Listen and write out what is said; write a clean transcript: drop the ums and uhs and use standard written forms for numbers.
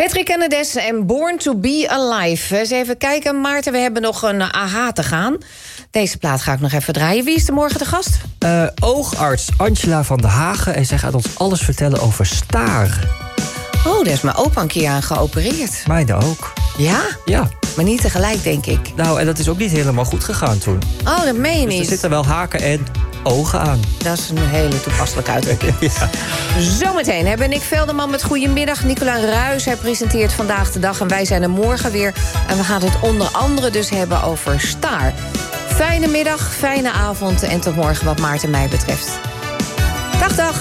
Patrick Kennedy en Born to be Alive. Eens even kijken, Maarten, we hebben nog een AHA te gaan. Deze plaat ga ik nog even draaien. Wie is er morgen de gast? Oogarts Angela van der Hagen. En zij gaat ons alles vertellen over staar. Oh, daar is mijn opa een keer aan geopereerd. Mijne ook. Ja? Ja. Maar niet tegelijk, denk ik. Nou, en dat is ook niet helemaal goed gegaan toen. Oh, dat meen je Dus niet. er zitten wel haken en ogen aan. Dat is een hele toepasselijke uitdrukking. Ja. Zometeen hebben Nick Velderman met Goedemiddag. Nicola Ruijs, hij presenteert Vandaag de Dag. En wij zijn er morgen weer. En we gaan het onder andere dus hebben over staar. Fijne middag, fijne avond en tot morgen wat Maarten mij betreft. Dag, dag.